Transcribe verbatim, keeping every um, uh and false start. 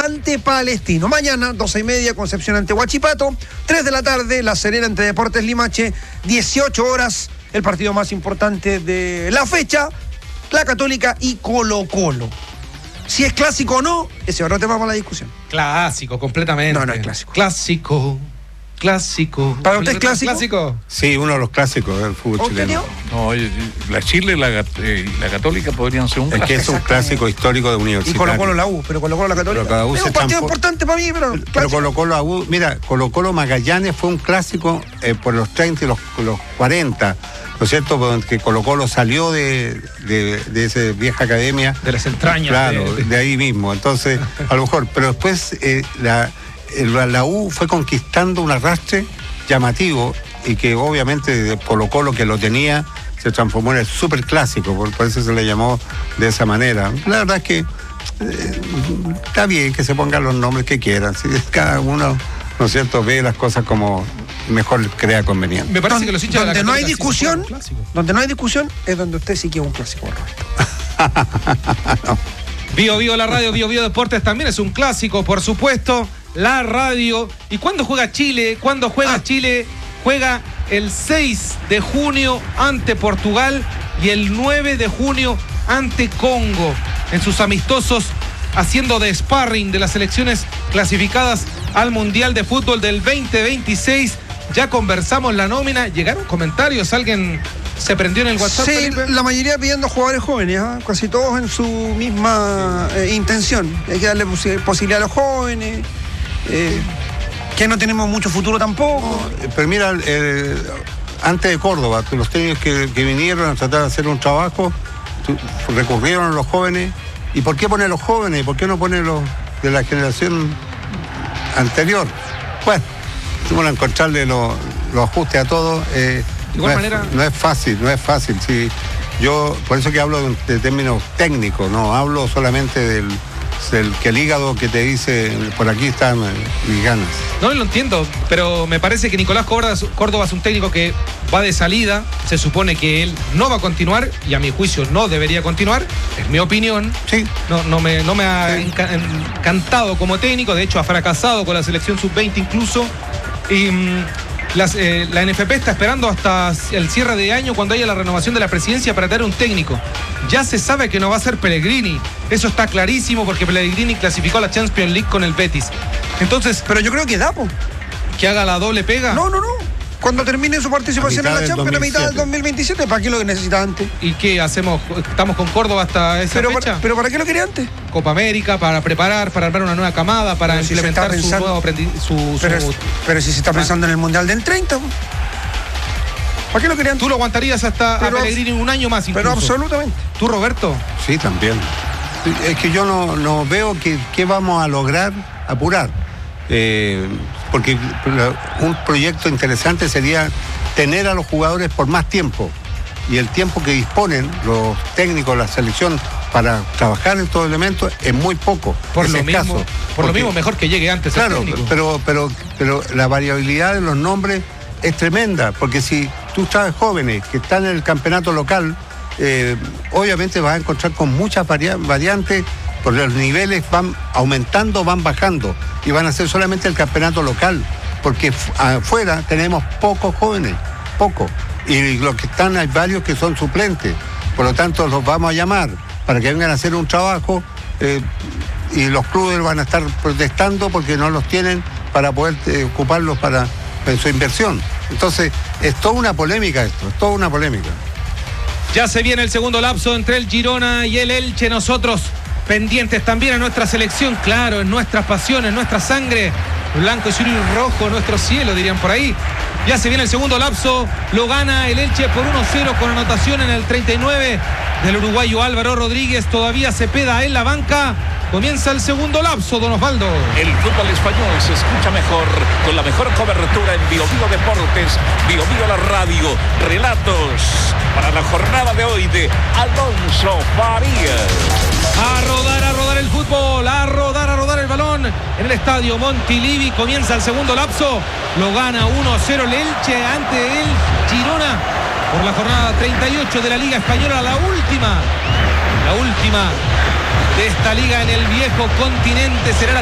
ante Palestino. Mañana, doce y media, Concepción ante Huachipato. tres de la tarde, La Serena ante Deportes Limache. dieciocho horas, el partido más importante de la fecha, la Católica y Colo Colo. Si es clásico o no, ese es otro tema para la discusión. Clásico, completamente. No, no es clásico. Clásico, clásico. ¿Para usted es clásico? ¿Clásico? Sí, uno de los clásicos del fútbol chileno. No, la Chile y la, eh, la Católica podrían ser un Es clásico. que es un clásico histórico de Y universitario. Colo Colo la U, pero Colo Colo la Católica. Pero la U es se un partido champo- importante para mí, pero. Pero clásico. Colo Colo la U, mira, Colo Colo Magallanes fue un clásico eh, por los treinta y los, los cuarenta, ¿no es cierto? Porque Colo Colo salió de, de, de esa vieja academia. De las entrañas. Claro, de, de ahí mismo. Entonces, a lo mejor, pero después eh, la, la, la U fue conquistando un arrastre llamativo y que obviamente de Colo Colo que lo tenía se transformó en el super clásico, por, por eso se le llamó de esa manera. La verdad es que eh, está bien que se pongan los nombres que quieran, ¿sí? Cada uno, ¿no es cierto?, ve las cosas como mejor crea conveniente. Me parece que los hinchas de la Donde no hay Católica sí discusión, son clásicos. donde no hay discusión es donde usted sí que es un clásico, Roberto. Bio Bio la radio, Bio Bio Deportes también es un clásico, por supuesto. La radio. ¿Y cuándo juega Chile? ¿Cuándo juega Ah. Chile? Juega el seis de junio ante Portugal y el nueve de junio ante Congo. En sus amistosos, haciendo de sparring de las selecciones clasificadas al Mundial de Fútbol del veinte veintiséis. Ya conversamos la nómina. ¿Llegaron comentarios? ¿Alguien se prendió en el WhatsApp, Sí, Felipe? la mayoría pidiendo jugadores jóvenes, ¿ah? Casi todos en su misma eh, intención. Hay que darle posi- posibilidad a los jóvenes, eh, que no tenemos mucho futuro tampoco. Pero mira, eh, antes de Córdoba, los técnicos que, que vinieron a tratar de hacer un trabajo, tu- recurrieron a los jóvenes. ¿Y por qué poner los jóvenes? ¿Por qué no poner los de la generación anterior? Bueno, tuvimos que encontrarle los los ajustes a todos. Eh, De igual no manera- Es, no es fácil, no es fácil. Sí. Yo, por eso que hablo de, de términos técnicos, no hablo solamente del, del que el hígado que te dice, por aquí están eh, mis ganas. No lo entiendo, pero me parece que Nicolás Córdoba, Córdoba es un técnico que va de salida. Se supone que él no va a continuar y a mi juicio no debería continuar. Es mi opinión. Sí. No, no me, no me ha Sí. enca- encantado como técnico. De hecho, ha fracasado con la selección sub veinte incluso. Y mm, las, eh, la N F P está esperando hasta el cierre de año cuando haya la renovación de la presidencia para traer un técnico. Ya se sabe que no va a ser Pellegrini. Eso está clarísimo porque Pellegrini clasificó a la Champions League con el Betis. Entonces, Pero yo creo que da, po. que haga la doble pega. No, no, no. Cuando termine su participación A en mitad la del Champions a mitad del dos dos mil veintisiete, ¿para qué lo que necesita antes? ¿Y qué hacemos? ¿Estamos con Córdoba hasta esa Pero fecha? para, pero ¿para qué lo quería antes? Copa América, para preparar, para armar una nueva camada, para Pero si se implementar está su pensando- nuevo aprendi- su, Pero, su- es- pero si se está pensando en el Mundial del treinta, po. ¿Para qué lo querían Tú lo aguantarías hasta Pero a Pellegrini un año más incluso. Pero absolutamente. ¿Tú, Roberto? Sí, también. Es que yo no, no veo que, que vamos a lograr apurar. Eh, porque un proyecto interesante sería tener a los jugadores por más tiempo. Y el tiempo que disponen los técnicos, la selección, para trabajar en estos elementos es muy poco. Por es lo escaso. mismo, por lo Porque- mismo mejor que llegue antes el Claro, técnico. pero, pero, pero la variabilidad de los nombres es tremenda, porque si tú sabes jóvenes que están en el campeonato local, eh, obviamente vas a encontrar con muchas varia- variantes, porque los niveles van aumentando, van bajando, y van a ser solamente el campeonato local, porque f- afuera tenemos pocos jóvenes, pocos, y los que están hay varios que son suplentes, por lo tanto los vamos a llamar para que vengan a hacer un trabajo. eh, y los clubes van a estar protestando porque no los tienen para poder eh, ocuparlos para en su inversión. Entonces, es toda una polémica esto, es toda una polémica. Ya se viene el segundo lapso entre el Girona y el Elche. Nosotros pendientes también a nuestra selección, claro, en nuestras pasiones, en nuestra sangre, blanco, azul y rojo, nuestro cielo, dirían por ahí. Ya se viene el segundo lapso, lo gana el Elche por uno cero con anotación en el treinta y nueve del uruguayo Álvaro Rodríguez. Todavía Cepeda en la banca. Comienza el segundo lapso, don Osvaldo. El fútbol español se escucha mejor con la mejor cobertura en Bio Bio Deportes, Bio Bio la radio, relatos para la jornada de hoy de Alonso Farías. A rodar, a rodar el fútbol, a rodar, a rodar el balón en el estadio Montilivi. Comienza el segundo lapso, lo gana uno cero el Elche ante el Girona por la jornada treinta y ocho de la Liga Española, la última, la última de esta liga en el viejo continente será la